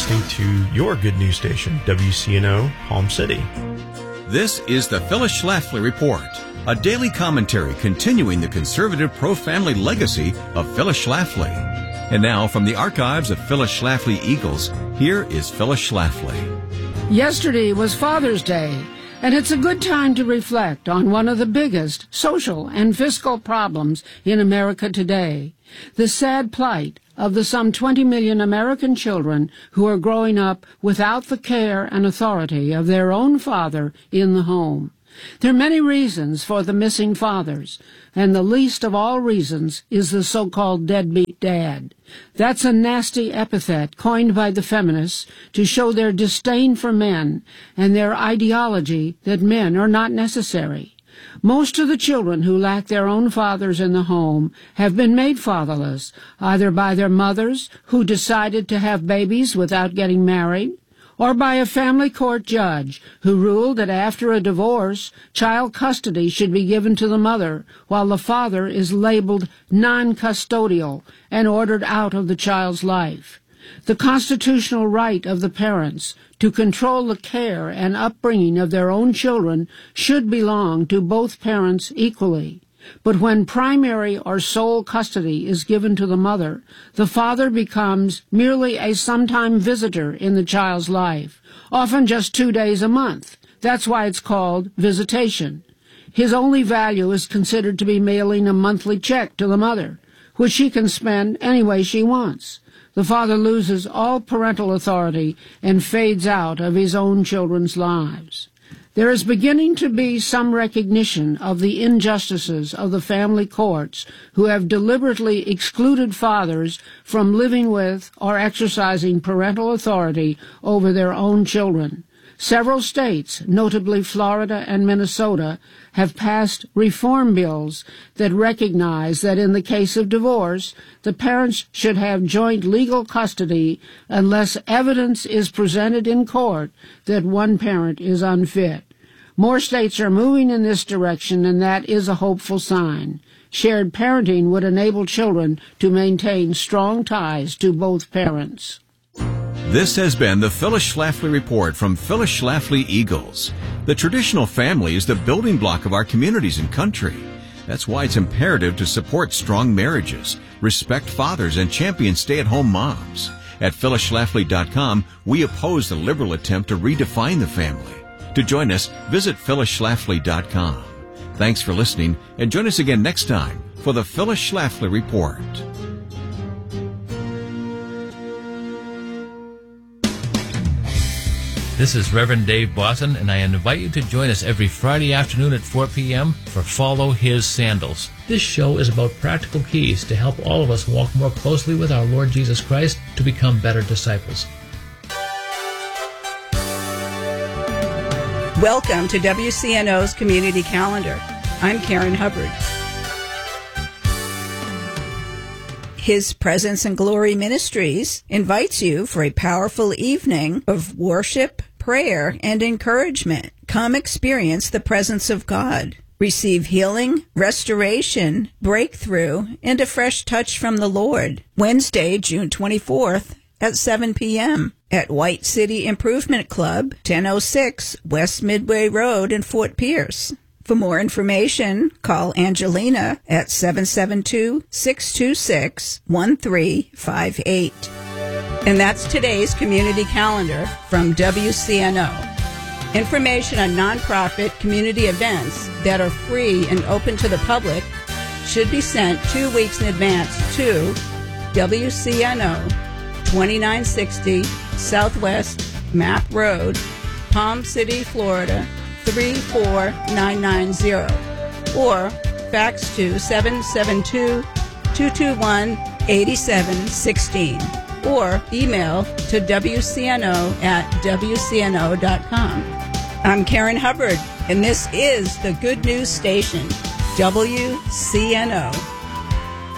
listening to your good news station, WCNO, Palm City. This is the Phyllis Schlafly Report, a daily commentary continuing the conservative pro-family legacy of Phyllis Schlafly. And now, from the archives of Phyllis Schlafly Eagles, here is Phyllis Schlafly. Yesterday was Father's Day, and it's a good time to reflect on one of the biggest social and fiscal problems in America today, the sad plight of the some 20 million American children who are growing up without the care and authority of their own father in the home. There are many reasons for the missing fathers, and the least of all reasons is the so-called deadbeat dad. That's a nasty epithet coined by the feminists to show their disdain for men and their ideology that men are not necessary. Most of the children who lack their own fathers in the home have been made fatherless, either by their mothers, who decided to have babies without getting married, or by a family court judge who ruled that after a divorce, child custody should be given to the mother, while the father is labeled non-custodial and ordered out of the child's life. The constitutional right of the parents to control the care and upbringing of their own children should belong to both parents equally. But when primary or sole custody is given to the mother, the father becomes merely a sometime visitor in the child's life, often just 2 days a month. That's why it's called visitation. His only value is considered to be mailing a monthly check to the mother, which she can spend any way she wants. The father loses all parental authority and fades out of his own children's lives. There is beginning to be some recognition of the injustices of the family courts who have deliberately excluded fathers from living with or exercising parental authority over their own children. Several states, notably Florida and Minnesota, have passed reform bills that recognize that in the case of divorce, the parents should have joint legal custody unless evidence is presented in court that one parent is unfit. More states are moving in this direction, and that is a hopeful sign. Shared parenting would enable children to maintain strong ties to both parents. This has been the Phyllis Schlafly Report from Phyllis Schlafly Eagles. The traditional family is the building block of our communities and country. That's why it's imperative to support strong marriages, respect fathers, and champion stay-at-home moms. At phyllisschlafly.com, we oppose the liberal attempt to redefine the family. To join us, visit phyllisschlafly.com. Thanks for listening, and join us again next time for the Phyllis Schlafly Report. This is Reverend Dave Boston, and I invite you to join us every Friday afternoon at 4 p.m. for Follow His Sandals. This show is about practical keys to help all of us walk more closely with our Lord Jesus Christ to become better disciples. Welcome to WCNO's Community Calendar. I'm Karen Hubbard. His Presence and Glory Ministries invites you for a powerful evening of worship, prayer, and encouragement. Come experience the presence of God. Receive healing, restoration, breakthrough, and a fresh touch from the Lord. Wednesday, June 24th at 7 p.m. at White City Improvement Club, 1006 West Midway Road in Fort Pierce. For more information, call Angelina at 772-626-1358. And that's today's community calendar from WCNO. Information on nonprofit community events that are free and open to the public should be sent 2 weeks in advance to WCNO, 2960 Southwest Map Road, Palm City, Florida, 34990, or fax to 772-221-8716, or email to wcno@wcno.com. I'm Karen Hubbard, and this is the Good News Station, WCNO.